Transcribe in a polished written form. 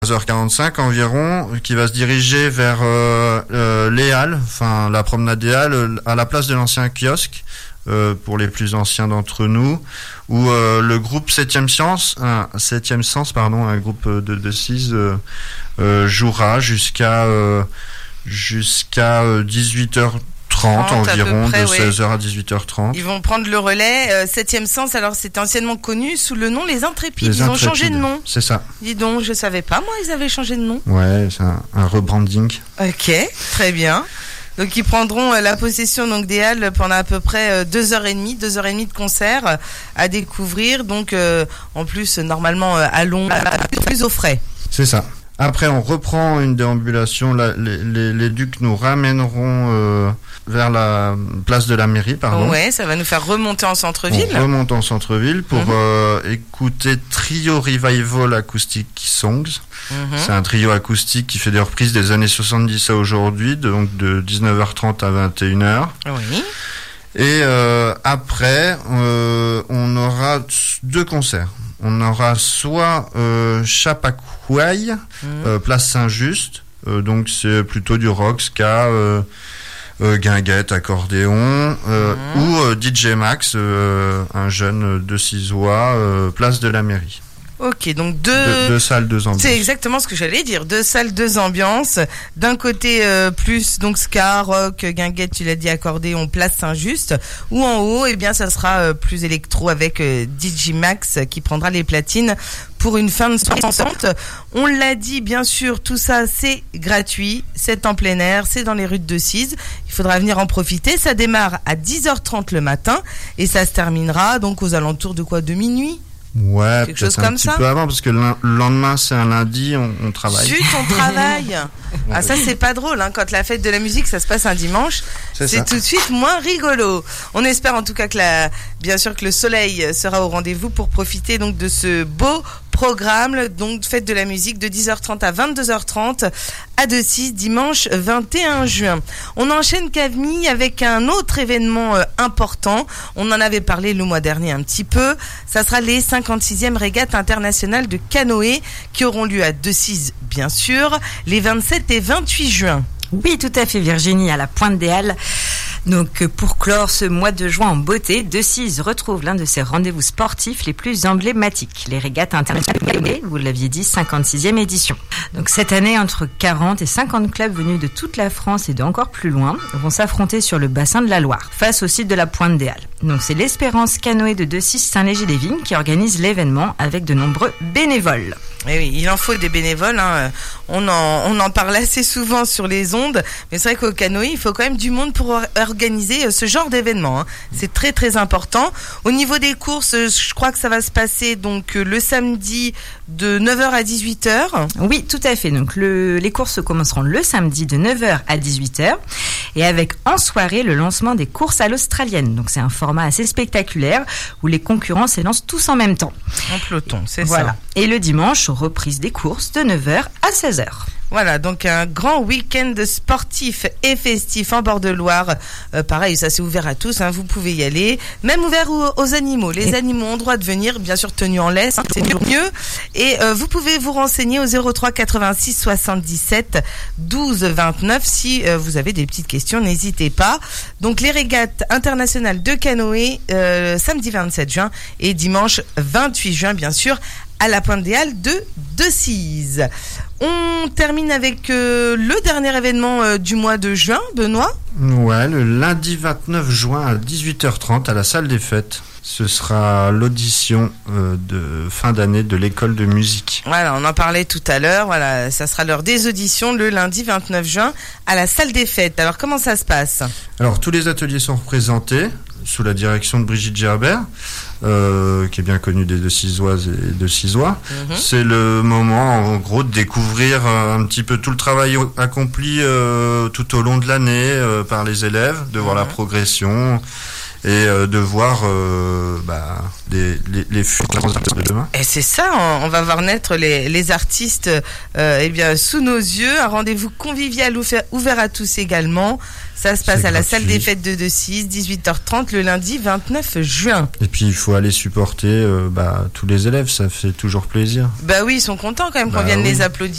15h45 environ, qui va se diriger vers les Halles, enfin la promenade des Halles, à la place de l'ancien kiosque, pour les plus anciens d'entre nous, où le groupe 7e Sens, un groupe de 6 jouera jusqu'à 18h30 environ, près, de 16h à 18h30. Ils vont prendre le relais. 7e Sens, alors c'était anciennement connu sous le nom Les Intrépides. Ils ont changé de nom. C'est ça. Dis donc, je savais pas, moi, ils avaient changé de nom. Ouais, c'est un rebranding. Ok, très bien. Donc ils prendront la possession donc des Halles pendant à peu près 2h30 de concert à découvrir. Donc en plus, normalement, à long, plus au frais. C'est ça. Après, on reprend une déambulation. Les Ducs nous ramèneront vers la place de la mairie, pardon. Ouais, ça va nous faire remonter en centre-ville. On remonte en centre-ville pour écouter Trio Revival Acoustic Songs. C'est un trio acoustique qui fait des reprises des années 70 à aujourd'hui, donc de 19h30 à 21h. Oui. Et après, on aura 2 concerts. On aura soit Chappaqua, place Saint-Just, donc c'est plutôt du rock, ska, guinguette, accordéon, ou DJ Max, un jeune de Cizois, place de la mairie. Ok, donc deux salles, 2 ambiances. C'est exactement ce que j'allais dire. 2 salles, 2 ambiances. D'un côté, plus donc ska, rock, guinguette, tu l'as dit, accordéon, place Saint-Just. Ou en haut, eh bien, ça sera plus électro avec DJ Max qui prendra les platines pour une fin de soirée. On l'a dit, bien sûr, tout ça, c'est gratuit. C'est en plein air, c'est dans les rues de Decize. Il faudra venir en profiter. Ça démarre à 10h30 le matin et ça se terminera donc aux alentours de quoi, de minuit? Ouais, quelque chose comme un petit peu avant, parce que le lendemain c'est un lundi, on travaille. Zut, on travaille. Ah, ça c'est pas drôle, hein. Quand la fête de la musique ça se passe un dimanche, c'est tout de suite moins rigolo. On espère en tout cas que bien sûr que le soleil sera au rendez-vous pour profiter donc de ce beau programme, donc fête de la musique de 10h30 à 22h30 à Decize, dimanche 21 juin. On enchaîne, Camille, avec un autre événement important. On en avait parlé le mois dernier un petit peu. Ça sera les 56e régates internationales de canoë qui auront lieu à Decize, bien sûr, les 27 et 28 juin. Oui, tout à fait, Virginie, à la Pointe des Halles. Donc, pour clore ce mois de juin en beauté, Decize retrouve l'un de ses rendez-vous sportifs les plus emblématiques, les régates internationales, vous l'aviez dit, 56e édition. Donc, cette année, entre 40 et 50 clubs venus de toute la France et de encore plus loin vont s'affronter sur le bassin de la Loire, face au site de la Pointe des Halles. Donc, c'est l'Espérance Canoë de Decize-Saint-Léger-des-Vignes qui organise l'événement avec de nombreux bénévoles. Et oui, il en faut des bénévoles, hein. On en parle assez souvent sur les ondes, mais c'est vrai qu'au canoë, il faut quand même du monde pour organiser ce genre d'événement, hein. C'est très très important. Au niveau des courses, je crois que ça va se passer donc le samedi de 9h à 18h. Oui, tout à fait. Donc les courses commenceront le samedi de 9h à 18h et avec en soirée le lancement des courses à l'australienne. Donc c'est un format assez spectaculaire où les concurrents s'élancent tous en même temps. En peloton, c'est voilà. Ça. Et le dimanche, reprise des courses de 9h à 16h. Voilà, donc un grand week-end sportif et festif en bord de Loire. Pareil, ça c'est ouvert à tous, hein, vous pouvez y aller. Même ouvert aux animaux. Les animaux ont droit de venir, bien sûr tenus en laisse, hein, c'est mieux. Et vous pouvez vous renseigner au 03 86 77 12 29 si vous avez des petites questions, n'hésitez pas. Donc les régates internationales de canoë samedi 27 juin et dimanche 28 juin, bien sûr, à la Pointe des Halles de Decize. On termine avec le dernier événement du mois de juin, Benoît. Ouais, le lundi 29 juin à 18h30 à la salle des fêtes. Ce sera l'audition de fin d'année de l'école de musique. Voilà, on en parlait tout à l'heure. Voilà, ça sera l'heure des auditions le lundi 29 juin à la salle des fêtes. Alors, comment ça se passe ? Alors, tous les ateliers sont représentés sous la direction de Brigitte Gerbert, qui est bien connue des Decizoises et de Cizois. C'est le moment, en gros, de découvrir un petit peu tout le travail accompli tout au long de l'année par les élèves, de voir la progression et de voir les futurs artistes de demain. Et c'est ça, on va voir naître les artistes sous nos yeux. Un rendez-vous convivial ouvert à tous également. Ça se passe à la salle des fêtes de Decize, 18h30 le lundi 29 juin. Et puis il faut aller supporter tous les élèves, ça fait toujours plaisir. Bah oui, ils sont contents quand même qu'on vienne les applaudir.